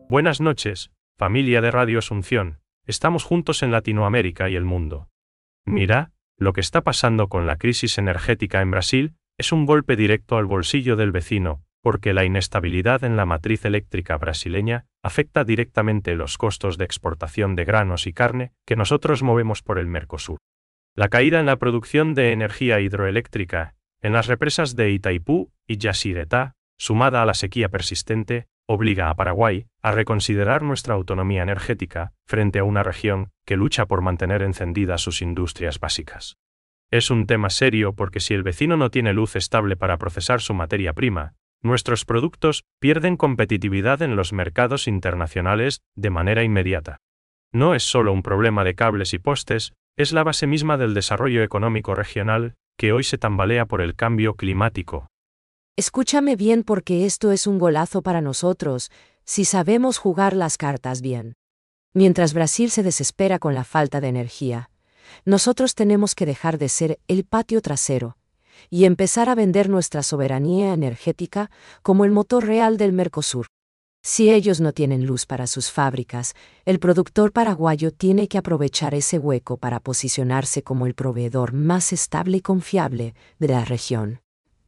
Buenas noches, familia de Radio Asunción, estamos juntos en Latinoamérica y el mundo. Mira, lo que está pasando con la crisis energética en Brasil es un golpe directo al bolsillo del vecino, porque la inestabilidad en la matriz eléctrica brasileña afecta directamente los costos de exportación de granos y carne que nosotros movemos por el Mercosur. La caída en la producción de energía hidroeléctrica, en las represas de Itaipú y Yacyretá, sumada a la sequía persistente, obliga a Paraguay a reconsiderar nuestra autonomía energética frente a una región que lucha por mantener encendidas sus industrias básicas. Es un tema serio porque si el vecino no tiene luz estable para procesar su materia prima, nuestros productos pierden competitividad en los mercados internacionales de manera inmediata. No es solo un problema de cables y postes, es la base misma del desarrollo económico regional, que hoy se tambalea por el cambio climático. Escúchame bien porque esto es un golazo para nosotros, si sabemos jugar las cartas bien. Mientras Brasil se desespera con la falta de energía, nosotros tenemos que dejar de ser el patio trasero y empezar a vender nuestra soberanía energética como el motor real del Mercosur. Si ellos no tienen luz para sus fábricas, el productor paraguayo tiene que aprovechar ese hueco para posicionarse como el proveedor más estable y confiable de la región.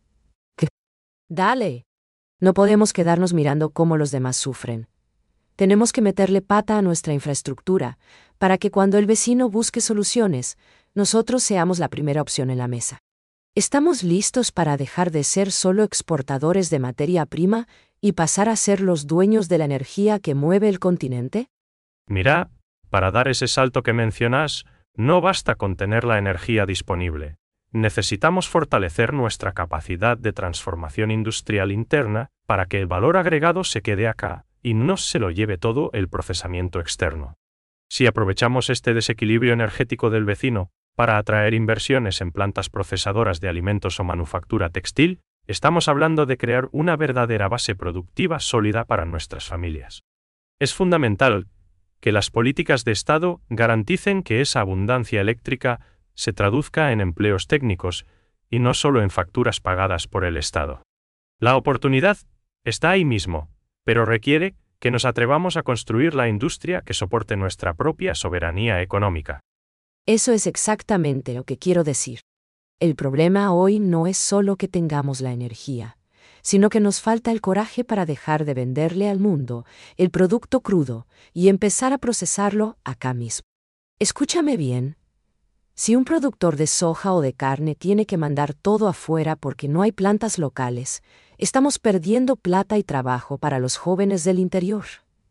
Dale. No podemos quedarnos mirando cómo los demás sufren. Tenemos que meterle pata a nuestra infraestructura, para que cuando el vecino busque soluciones, nosotros seamos la primera opción en la mesa. ¿Estamos listos para dejar de ser solo exportadores de materia prima y pasar a ser los dueños de la energía que mueve el continente? Mira, para dar ese salto que mencionas, no basta con tener la energía disponible. Necesitamos fortalecer nuestra capacidad de transformación industrial interna para que el valor agregado se quede acá y no se lo lleve todo el procesamiento externo. Si aprovechamos este desequilibrio energético del vecino para atraer inversiones en plantas procesadoras de alimentos o manufactura textil, estamos hablando de crear una verdadera base productiva sólida para nuestras familias. Es fundamental que las políticas de Estado garanticen que esa abundancia eléctrica se traduzca en empleos técnicos y no solo en facturas pagadas por el Estado. La oportunidad está ahí mismo, pero requiere que nos atrevamos a construir la industria que soporte nuestra propia soberanía económica. Eso es exactamente lo que quiero decir. El problema hoy no es solo que tengamos la energía, sino que nos falta el coraje para dejar de venderle al mundo el producto crudo y empezar a procesarlo acá mismo. Escúchame bien. Si un productor de soja o de carne tiene que mandar todo afuera porque no hay plantas locales, estamos perdiendo plata y trabajo para los jóvenes del interior.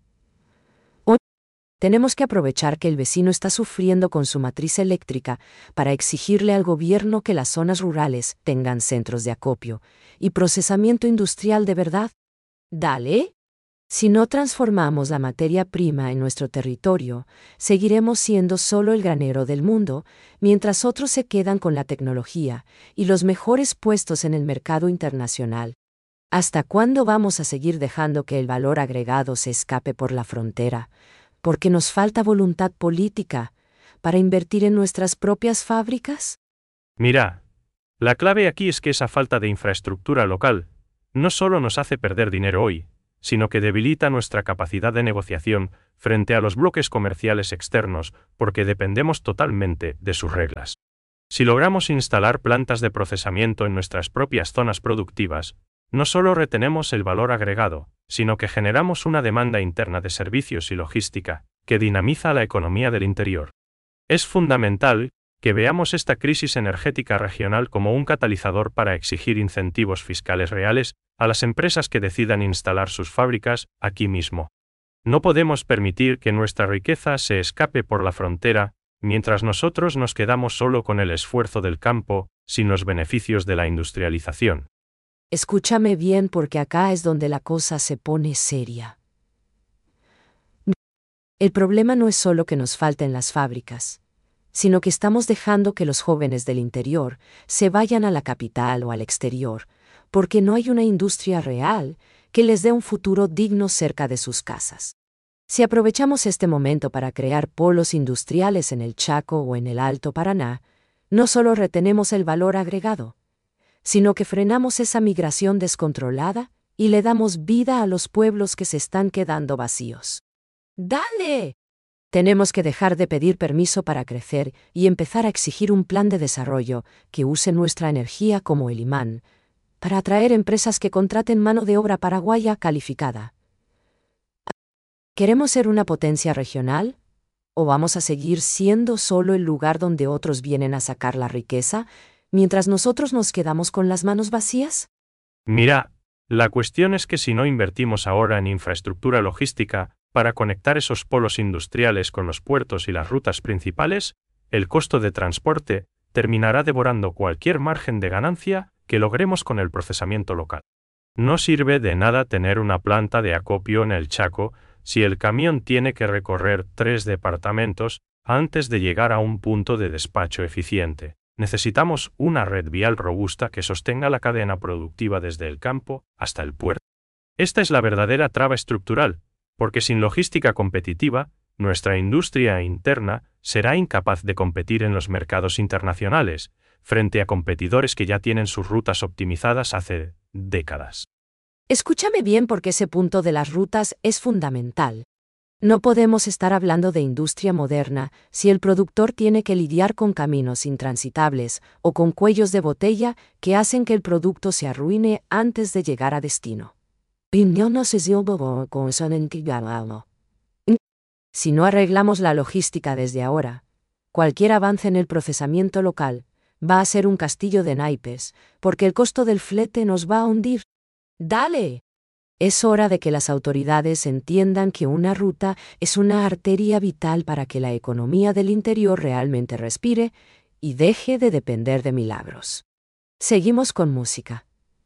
Hoy tenemos que aprovechar que el vecino está sufriendo con su matriz eléctrica para exigirle al gobierno que las zonas rurales tengan centros de acopio y procesamiento industrial de verdad. Dale. Si no transformamos la materia prima en nuestro territorio, seguiremos siendo solo el granero del mundo, mientras otros se quedan con la tecnología y los mejores puestos en el mercado internacional. ¿Hasta cuándo vamos a seguir dejando que el valor agregado se escape por la frontera? ¿Porque nos falta voluntad política para invertir en nuestras propias fábricas? Mira, la clave aquí es que esa falta de infraestructura local no solo nos hace perder dinero hoy, sino que debilita nuestra capacidad de negociación frente a los bloques comerciales externos porque dependemos totalmente de sus reglas. Si logramos instalar plantas de procesamiento en nuestras propias zonas productivas, no solo retenemos el valor agregado, sino que generamos una demanda interna de servicios y logística que dinamiza la economía del interior. Es fundamental que veamos esta crisis energética regional como un catalizador para exigir incentivos fiscales reales a las empresas que decidan instalar sus fábricas aquí mismo. No podemos permitir que nuestra riqueza se escape por la frontera, mientras nosotros nos quedamos solo con el esfuerzo del campo, sin los beneficios de la industrialización. Escúchame bien porque acá es donde la cosa se pone seria. El problema no es solo que nos falten las fábricas, sino que estamos dejando que los jóvenes del interior se vayan a la capital o al exterior, porque no hay una industria real que les dé un futuro digno cerca de sus casas. Si aprovechamos este momento para crear polos industriales en el Chaco o en el Alto Paraná, no solo retenemos el valor agregado, sino que frenamos esa migración descontrolada y le damos vida a los pueblos que se están quedando vacíos. ¡Dale! Tenemos que dejar de pedir permiso para crecer y empezar a exigir un plan de desarrollo que use nuestra energía como el imán, para atraer empresas que contraten mano de obra paraguaya calificada. ¿Queremos ser una potencia regional? ¿O vamos a seguir siendo solo el lugar donde otros vienen a sacar la riqueza, mientras nosotros nos quedamos con las manos vacías? Mira, la cuestión es que si no invertimos ahora en infraestructura logística para conectar esos polos industriales con los puertos y las rutas principales, el costo de transporte terminará devorando cualquier margen de ganancia que logremos con el procesamiento local. No sirve de nada tener una planta de acopio en el Chaco si el camión tiene que recorrer 3 departamentos antes de llegar a un punto de despacho eficiente. Necesitamos una red vial robusta que sostenga la cadena productiva desde el campo hasta el puerto. Esta es la verdadera traba estructural, porque sin logística competitiva, nuestra industria interna será incapaz de competir en los mercados internacionales, frente a competidores que ya tienen sus rutas optimizadas hace décadas. Escúchame bien porque ese punto de las rutas es fundamental. No podemos estar hablando de industria moderna si el productor tiene que lidiar con caminos intransitables o con cuellos de botella que hacen que el producto se arruine antes de llegar a destino. Si no arreglamos la logística desde ahora, cualquier avance en el procesamiento local va a ser un castillo de naipes, porque el costo del flete nos va a hundir. ¡Dale! Es hora de que las autoridades entiendan que una ruta es una arteria vital para que la economía del interior realmente respire y deje de depender de milagros. Seguimos con música.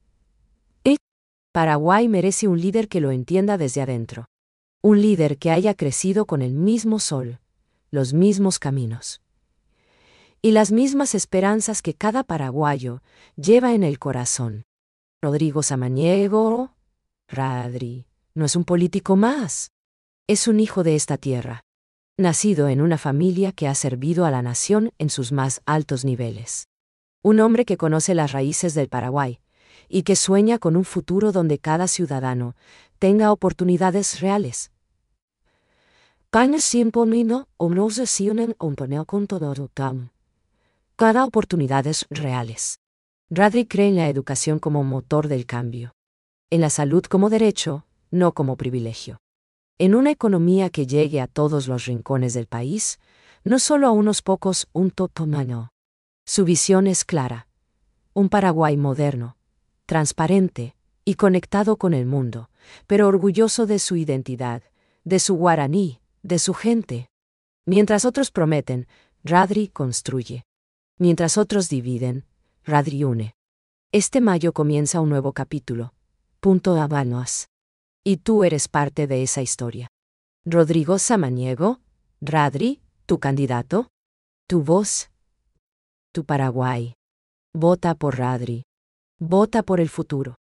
Paraguay merece un líder que lo entienda desde adentro. Un líder que haya crecido con el mismo sol, los mismos caminos y las mismas esperanzas que cada paraguayo lleva en el corazón. Rodrigo Samaniego, Radri, no es un político más. Es un hijo de esta tierra, nacido en una familia que ha servido a la nación en sus más altos niveles. Un hombre que conoce las raíces del Paraguay y que sueña con un futuro donde cada ciudadano tenga oportunidades reales. Cada oportunidades reales. Radri cree en la educación como motor del cambio. En la salud como derecho, no como privilegio. En una economía que llegue a todos los rincones del país, no solo a unos pocos, un totomano. Su visión es clara. Un Paraguay moderno, transparente y conectado con el mundo, pero orgulloso de su identidad, de su guaraní, de su gente. Mientras otros prometen, Radri construye. Mientras otros dividen, Radri une. Este mayo comienza un nuevo capítulo. Punto Habanos. Y tú eres parte de esa historia. Rodrigo Samaniego, Radri, tu candidato, tu voz, tu Paraguay. Vota por Radri. Vota por el futuro.